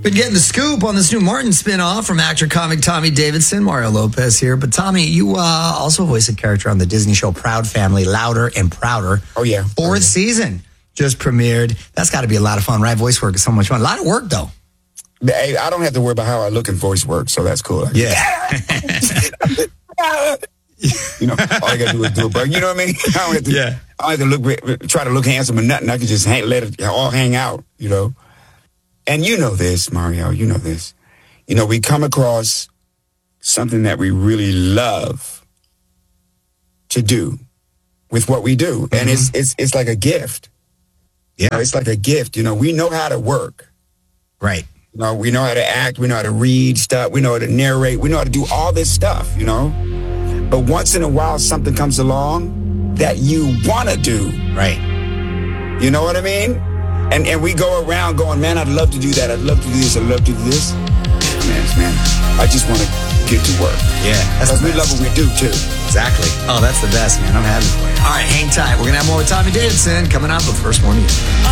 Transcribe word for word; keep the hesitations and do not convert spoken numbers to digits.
Been getting the scoop on this new Martin spinoff from actor comic Tommy Davidson. Mario Lopez here. But Tommy, you uh, also voice a character on the Disney show Proud Family, Louder and Prouder. Oh, yeah. Fourth oh, yeah. season just premiered. That's got to be a lot of fun, right? Voice work is so much fun. A lot of work, though. Hey, I don't have to worry about how I look in voice work, so that's cool. Yeah. You know, all I got to do is do a break. You know what I mean? I don't have to, Yeah. I don't have to look, try to look handsome or nothing. I can just hang, let it all hang out, you know? And you know this, Mario, you know this. You know, we come across something that we really love to do with what we do. Mm-hmm. And it's it's it's like a gift. Yeah. You know, it's like a gift. You know, we know how to work. Right. You know, we know how to act. We know how to read stuff. We know how to narrate. We know how to do all this stuff, you know? But once in a while, something comes along that you want to do. Right. You know what I mean? And and we go around going, man, I'd love to do that. I'd love to do this. I'd love to do this. Man, man, I just want to get to work. Yeah. Because we love what we do, too. Exactly. Oh, that's the best, man. I'm happy for you. All right, hang tight. We're going to have more with Tommy Davidson coming up, but first, more music.